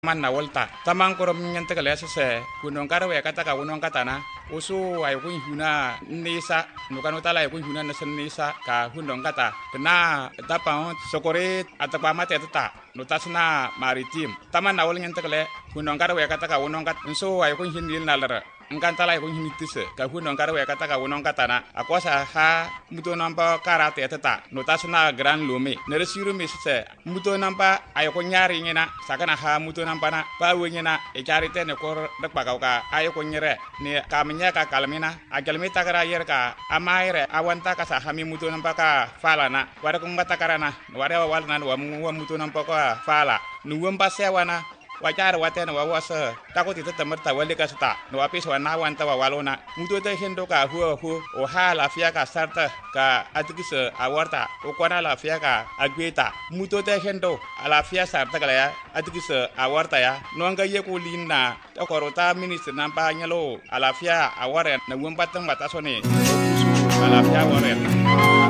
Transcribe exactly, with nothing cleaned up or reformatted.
man na volta tamang korom nyante kala sese kunon kara we kata ka wonon kata na usu ay kun huna nisa no kanu tala ay kun huna na nisa ka hunon kata na tapa sokore atapa mate tata no tasna maritim taman na wol nyante kala kunon kara we kata ka wonon kat so ay kun hinil na lara ngkan tala ay kun hinitise ka hunon kara we kata ka wonon kata na akosa ha muto nampa karate tata no tasna gran lume ne resiru mi sese muto nampa ay kun nyari ngina sakana ha muto nampana pa wenyina e charite ne kor dak pakauka ay kun nyere ne kamnya ka kalmina agalmi takara yer ka amaire awanta ka sa hami muto nampa ka fala na wara kun ngata karana wara wal nan wa muto nampa ka fala nuwam pasewana wajar watena wa wasa takoti tatamarta wale ka sta no apis wa na wanta wa walona muto te hendo ka hu hu o ha la fia ka sarta ka atikise awarta o kwana la fia ka agweta muto te hendo ala fia sarta kala ya atikise awarta ya no nga ye ko linna to korota minister nampa nyalo ala fia aware na wumpa tang batasone ala fia aware